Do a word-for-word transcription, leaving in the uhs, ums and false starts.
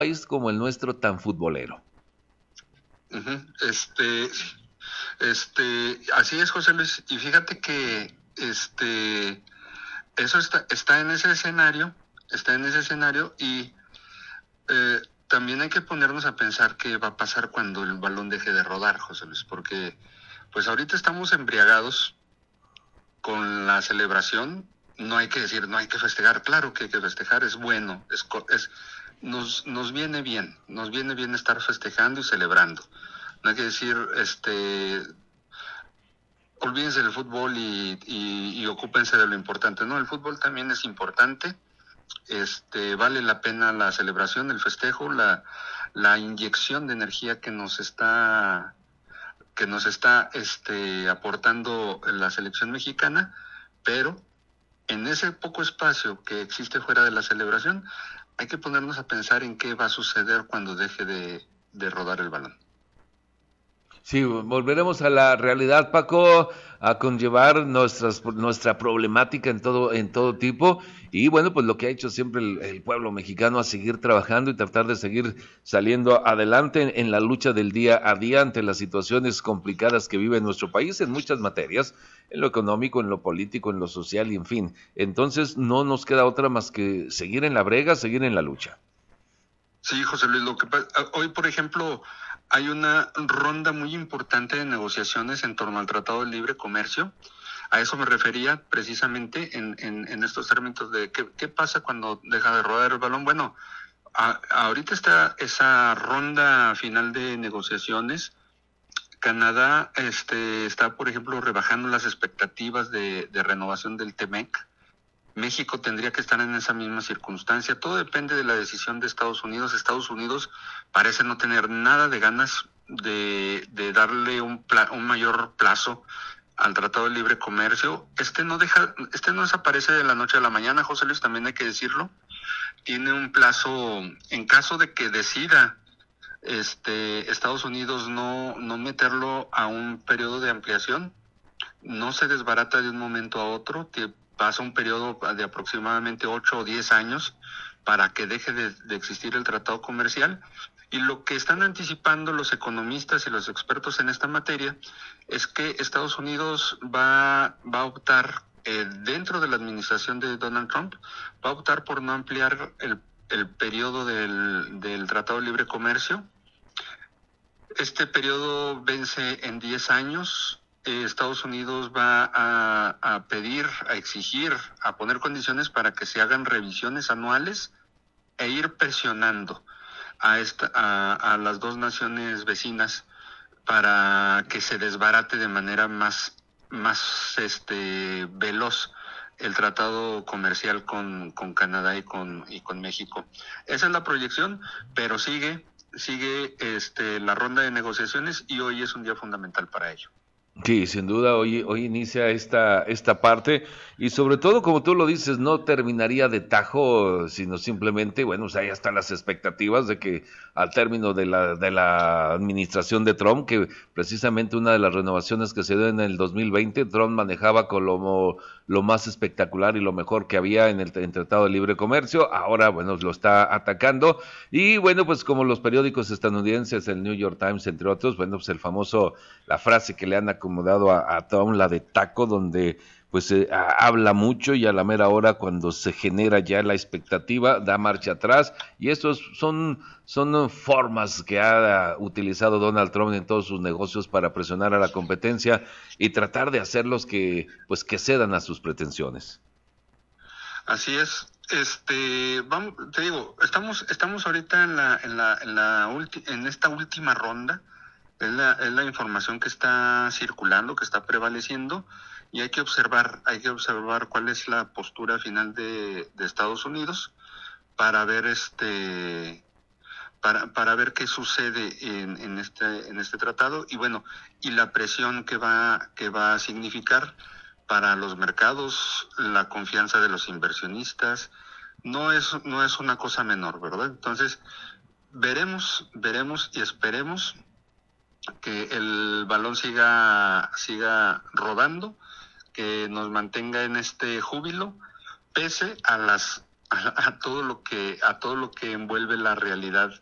país como el nuestro tan futbolero. Uh-huh. Este, este, así es, José Luis, y fíjate que este, eso está, está en ese escenario, está en ese escenario y eh, también hay que ponernos a pensar qué va a pasar cuando el balón deje de rodar, José Luis, porque pues ahorita estamos embriagados con la celebración. No hay que decir, no hay que festejar, claro que hay que festejar, es bueno, es, es nos, nos viene bien, nos viene bien estar festejando y celebrando. No hay que decir, este, olvídense del fútbol y, y, y ocúpense de lo importante. No, el fútbol también es importante, este, vale la pena la celebración, el festejo, la, la inyección de energía que nos está, que nos está este, aportando la selección mexicana, pero en ese poco espacio que existe fuera de la celebración, hay que ponernos a pensar en qué va a suceder cuando deje de, de rodar el balón. Sí, volveremos a la realidad, Paco, a conllevar nuestras, nuestra problemática en todo, en todo tipo, y bueno, pues lo que ha hecho siempre el, el pueblo mexicano, a seguir trabajando y tratar de seguir saliendo adelante en, en la lucha del día a día ante las situaciones complicadas que vive nuestro país en muchas materias, en lo económico, en lo político, en lo social y en fin. Entonces no nos queda otra más que seguir en la brega, seguir en la lucha. Sí, José Luis, lo que pasa, hoy por ejemplo hay una ronda muy importante de negociaciones en torno al Tratado de Libre Comercio. A eso me refería precisamente en, en, en estos términos de qué, qué pasa cuando deja de rodar el balón. Bueno, a, ahorita está esa ronda final de negociaciones. Canadá este, está, por ejemplo, rebajando las expectativas de, de renovación del TEMEC. México tendría que estar en esa misma circunstancia. Todo depende de la decisión de Estados Unidos. Estados Unidos parece no tener nada de ganas de, de darle un, pla, un mayor plazo al Tratado de Libre Comercio. Este no deja, este no desaparece de la noche a la mañana, José Luis, también hay que decirlo. Tiene un plazo, en caso de que decida este, Estados Unidos no, no meterlo a un periodo de ampliación, no se desbarata de un momento a otro, que pasa un periodo de aproximadamente ocho o diez años para que deje de, de existir el tratado comercial. Y lo que están anticipando los economistas y los expertos en esta materia es que Estados Unidos va, va a optar, eh, dentro de la administración de Donald Trump, va a optar por no ampliar el, el periodo del, del Tratado de Libre Comercio. Este periodo vence en diez años. Eh, Estados Unidos va a, a pedir, a exigir, a poner condiciones para que se hagan revisiones anuales e ir presionando a, esta, a, a las dos naciones vecinas para que se desbarate de manera más, más este, veloz el tratado comercial con, con Canadá y con, y con México. Esa es la proyección, pero sigue, sigue este, la ronda de negociaciones y hoy es un día fundamental para ello. Sí, sin duda, hoy, hoy inicia esta, esta parte y sobre todo, como tú lo dices, no terminaría de tajo, sino simplemente, bueno, o sea, ya están las expectativas de que al término de la, de la administración de Trump, que precisamente una de las renovaciones que se dio en el dos mil veinte, Trump manejaba como lo más espectacular y lo mejor que había en el en Tratado de Libre Comercio, ahora, bueno, lo está atacando y bueno, pues como los periódicos estadounidenses, el New York Times, entre otros, bueno, pues el famoso, la frase que le han acomodado a, a Trump, la de taco, donde pues eh, a, habla mucho y a la mera hora cuando se genera ya la expectativa da marcha atrás y estos son, son formas que ha utilizado Donald Trump en todos sus negocios para presionar a la competencia y tratar de hacerlos que pues que cedan a sus pretensiones. Así es. Este, vamos, te digo, estamos, estamos ahorita en la, en la, en la ulti, en esta última ronda. Es la, es la información que está circulando, que está prevaleciendo, y hay que observar, hay que observar cuál es la postura final de, de Estados Unidos para ver este, para, para ver qué sucede en, en este, en este tratado, y bueno, y la presión que va, que va a significar para los mercados, la confianza de los inversionistas, no es, no es una cosa menor, ¿verdad? Entonces, veremos, veremos y esperemos que el balón siga, siga rodando, que nos mantenga en este júbilo, pese a las a, a todo lo que a todo lo que envuelve la realidad